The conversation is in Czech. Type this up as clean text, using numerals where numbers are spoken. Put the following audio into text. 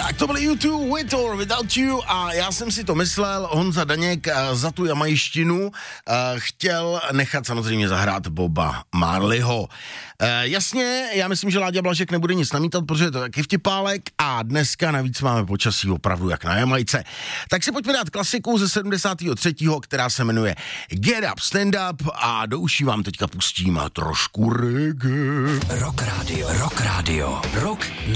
Tak to byly U2 With or Without You a já jsem si to myslel, Honza Daněk za tu jamajštinu chtěl nechat samozřejmě zahrát Boba Marleyho. Jasně, já myslím, že Láďa Blažek nebude nic namítat, protože je to taky vtipálek a dneska navíc máme počasí opravdu jak na Jamajce. Tak si pojďme dát klasiku ze 73., která se jmenuje Get Up, Stand Up a do uší vám teďka pustím trošku reggae. Rock Radio.